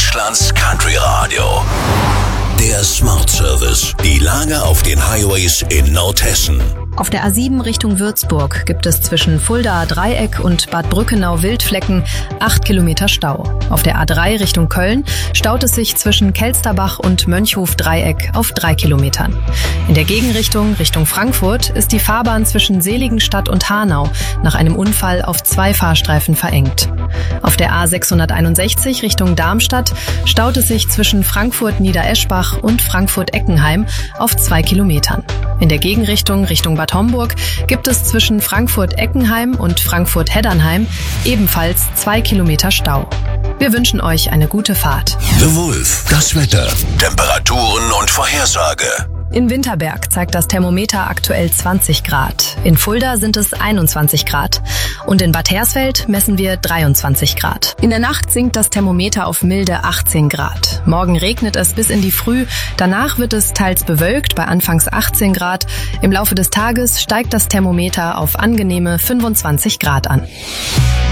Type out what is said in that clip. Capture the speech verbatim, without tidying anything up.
Deutschlands Country Radio. Der Smart Service. Die Lage auf den Highways in Nordhessen. Auf der A sieben Richtung Würzburg gibt es zwischen Fuldaer Dreieck und Bad Brückenau-Wildflecken acht Kilometer Stau. Auf der A drei Richtung Köln staut es sich zwischen Kelsterbach und Mönchhof-Dreieck auf drei Kilometern. In der Gegenrichtung Richtung Frankfurt ist die Fahrbahn zwischen Seligenstadt und Hanau nach einem Unfall auf zwei Fahrstreifen verengt. Auf der A sechshunderteinundsechzig Richtung Darmstadt staut es sich zwischen Frankfurt-Niedereschbach und Frankfurt-Eckenheim auf zwei Kilometern. In der Gegenrichtung Richtung Bad Homburg gibt es zwischen Frankfurt-Eckenheim und Frankfurt-Heddernheim ebenfalls zwei Kilometer Stau. Wir wünschen euch eine gute Fahrt. The Wolf, das Wetter, Temperaturen und Vorhersage. In Winterberg zeigt das Thermometer aktuell zwanzig Grad. In Fulda sind es einundzwanzig Grad. Und in Bad Hersfeld messen wir dreiundzwanzig Grad. In der Nacht sinkt das Thermometer auf milde achtzehn Grad. Morgen regnet es bis in die Früh. Danach wird es teils bewölkt bei anfangs achtzehn Grad. Im Laufe des Tages steigt das Thermometer auf angenehme fünfundzwanzig Grad an.